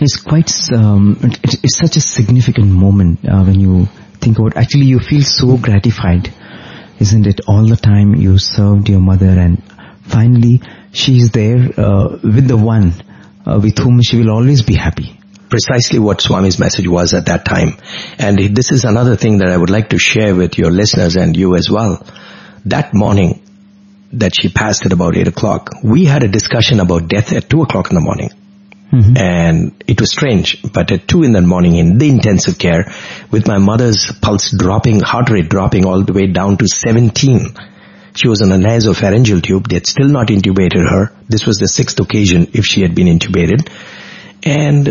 It's quite, it's such a significant moment when you think about, actually you feel so gratified, isn't it? All the time you served your mother and finally she's there with the one with whom she will always be happy. Precisely what Swami's message was at that time. And this is another thing that I would like to share with your listeners and you as well. That morning that she passed at about 8 o'clock, we had a discussion about death at 2 o'clock in the morning. Mm-hmm. And it was strange, but at 2 in the morning in the intensive care, with my mother's pulse dropping, heart rate dropping all the way down to 17, she was on a nasopharyngeal tube. They had still not intubated her. This was the 6th occasion if she had been intubated. And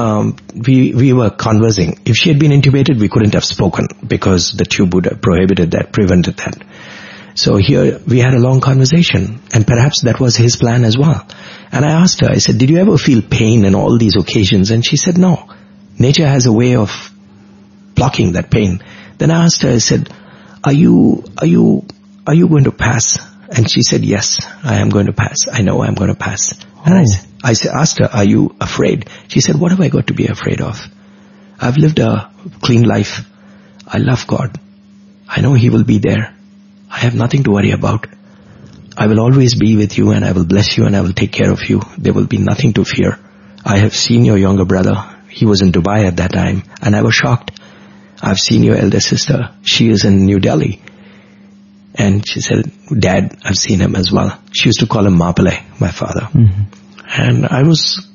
we were conversing. If she had been intubated, we couldn't have spoken because the tube would have prohibited that, prevented that. So here we had a long conversation, and perhaps that was his plan as well. And I asked her, I said, did you ever feel pain in all these occasions? And she said, no. Nature has a way of blocking that pain. Then I asked her, I said, are you going to pass? And she said, yes, I am going to pass. I know I'm going to pass. Oh. And I asked her, are you afraid? She said, what have I got to be afraid of? I've lived a clean life. I love God. I know He will be there. I have nothing to worry about. I will always be with you and I will bless you and I will take care of you. There will be nothing to fear. I have seen your younger brother. He was in Dubai at that time and I was shocked. I've seen your elder sister. She is in New Delhi. And she said, Dad, I've seen him as well. She used to call him Mapale, my father. Mm-hmm. And I was,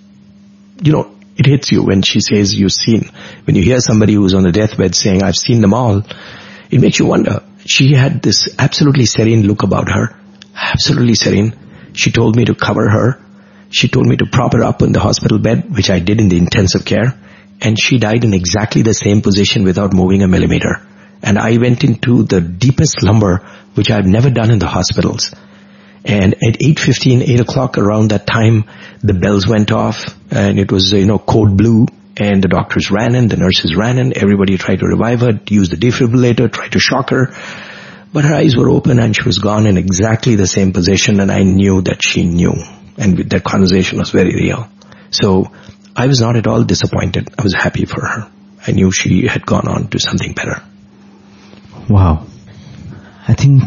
it hits you when she says you've seen. When you hear somebody who's on the deathbed saying, I've seen them all, it makes you wonder. She had this absolutely serene look about her. Absolutely serene. She told me to cover her. She told me to prop her up in the hospital bed, which I did in the intensive care. And she died in exactly the same position without moving a millimeter. And I went into the deepest slumber, which I've never done in the hospitals. And at 8:15, 8 o'clock around that time, the bells went off and it was, code blue. And the doctors ran in, the nurses ran in, everybody tried to revive her, used the defibrillator, tried to shock her. But her eyes were open and she was gone in exactly the same position, and I knew that she knew. And that conversation was very real. So I was not at all disappointed. I was happy for her. I knew she had gone on to something better. Wow. I think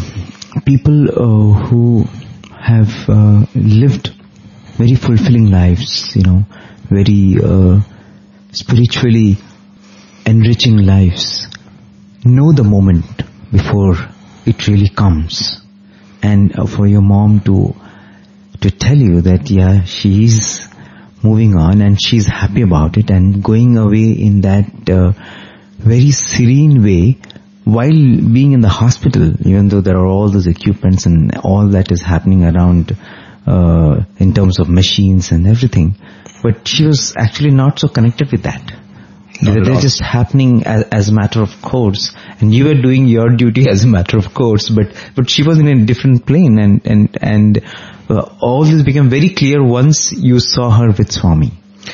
people who have lived very fulfilling lives, very spiritually enriching lives, know the moment before it really comes. And for your mom to tell you that, yeah, she's moving on and she's happy about it and going away in that very serene way while being in the hospital, even though there are all those equipments and all that is happening around in terms of machines and everything. But she was actually not so connected with that. They're just happening as a matter of course, and you were doing your duty as a matter of course, but she was in a different plane, and all this became very clear once you saw her with Swami.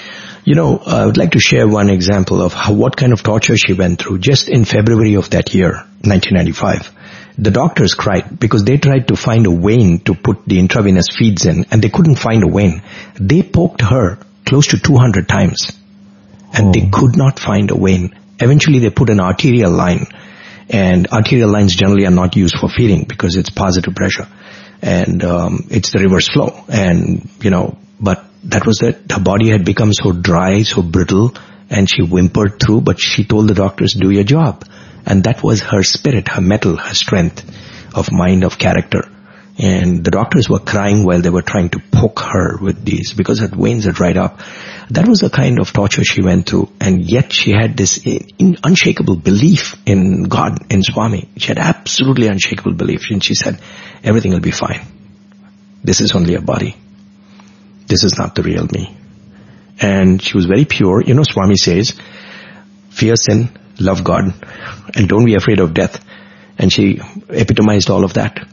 I would like to share one example of what kind of torture she went through. Just in February of that year, 1995, the doctors cried because they tried to find a vein to put the intravenous feeds in, and they couldn't find a vein. They poked her close to 200 times. And they could not find a vein. Eventually they put an arterial line. And arterial lines generally are not used for feeding because it's positive pressure. And it's the reverse flow. And, but that was it. Her body had become so dry, so brittle, and she whimpered through, but she told the doctors, do your job. And that was her spirit, her mettle, her strength of mind, of character. And the doctors were crying while they were trying to poke her with these because her veins had dried up. That was the kind of torture she went through. And yet she had this unshakable belief in God, in Swami. She had absolutely unshakable belief. And she said, everything will be fine. This is only a body. This is not the real me. And she was very pure. Swami says, fear sin, love God, and don't be afraid of death. And she epitomized all of that.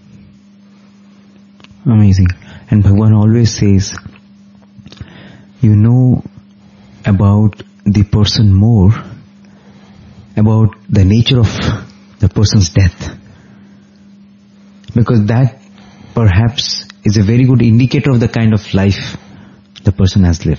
Amazing. And Bhagwan always says, you know about the person more, about the nature of the person's death. Because that perhaps is a very good indicator of the kind of life the person has lived.